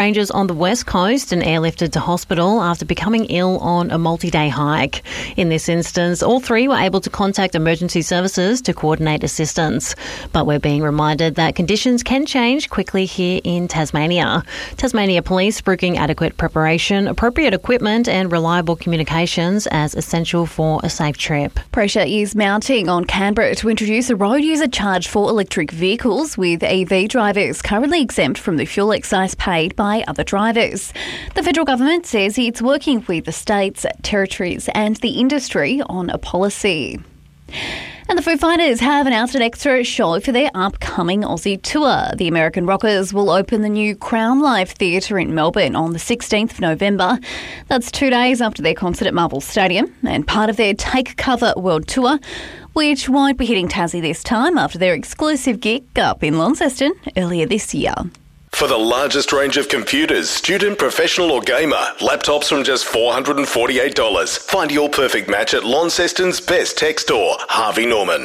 Rangers on the west coast and airlifted to hospital after becoming ill on a multi-day hike. In this instance, all three were able to contact emergency services to coordinate assistance. But we're being reminded that conditions can change quickly here in Tasmania. Tasmania Police spruiking adequate preparation, appropriate equipment and reliable communications as essential for a safe trip. Pressure is mounting on Canberra to introduce a road user charge for electric vehicles, with EV drivers currently exempt from the fuel excise paid by other drivers. The federal government says it's working with the states, territories and the industry on a policy. And the Foo Fighters have announced an extra show for their upcoming Aussie tour. The American Rockers will open the new Crown Live Theatre in Melbourne on the 16th of November. That's 2 days after their concert at Marvel Stadium and part of their Take Cover World Tour, which won't be hitting Tassie this time after their exclusive gig up in Launceston earlier this year. For the largest range of computers, student, professional or gamer, laptops from just $448. Find your perfect match at Launceston's best tech store, Harvey Norman.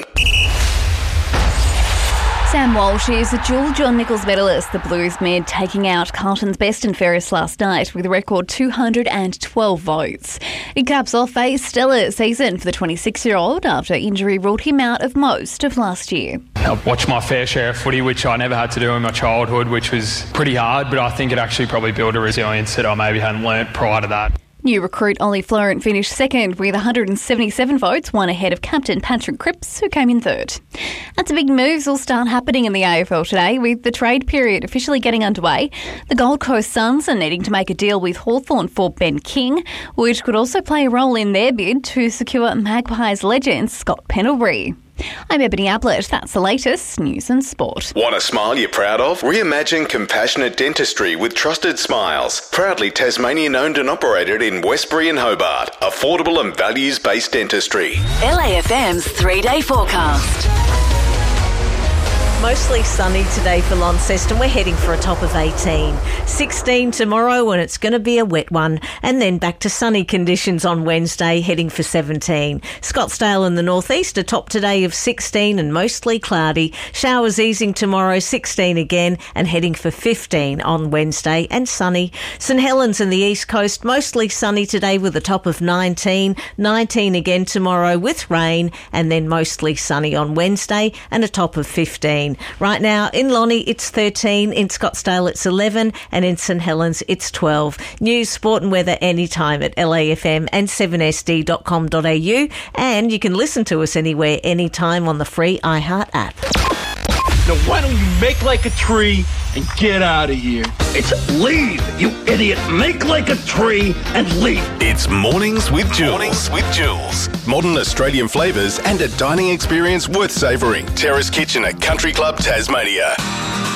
Sam Walsh is a dual John Nichols medalist, the Blues mid taking out Carlton's best and fairest last night with a record 212 votes. It caps off a stellar season for the 26-year-old after injury ruled him out of most of last year. I watched my fair share of footy, which I never had to do in my childhood, which was pretty hard, but I think it actually probably built a resilience that I maybe hadn't learnt prior to that. New recruit Ollie Florent finished second with 177 votes, one ahead of captain Patrick Cripps, who came in third. And some big moves will start happening in the AFL today, with the trade period officially getting underway. The Gold Coast Suns are needing to make a deal with Hawthorn for Ben King, which could also play a role in their bid to secure Magpies legend Scott Pendlebury. I'm Ebony Ablett. That's the latest news and sport. Want a smile you're proud of? Reimagine compassionate dentistry with Trusted Smiles. Proudly Tasmanian owned and operated in Westbury and Hobart. Affordable and values-based dentistry. LAFM's 3-day forecast. Mostly sunny today for Launceston. We're heading for a top of 18. 16 tomorrow, and it's going to be a wet one. And then back to sunny conditions on Wednesday, heading for 17. Scottsdale in the northeast, a top today of 16 and mostly cloudy. Showers easing tomorrow, 16 again, and heading for 15 on Wednesday and sunny. St Helens in the east coast, mostly sunny today with a top of 19. 19 again tomorrow with rain, and then mostly sunny on Wednesday and a top of 15. Right now in Lonnie it's 13, in Scottsdale it's 11 and in St Helens it's 12. News, sport and weather anytime at LAFM and 7sd.com.au, and you can listen to us anywhere, anytime on the free iHeart app. Now why don't you make like a tree and get out of here? It's leave, you idiot. Make like a tree and leave. It's Mornings with Jules. Mornings with Jules. Modern Australian flavours and a dining experience worth savouring. Terrace Kitchen at Country Club Tasmania.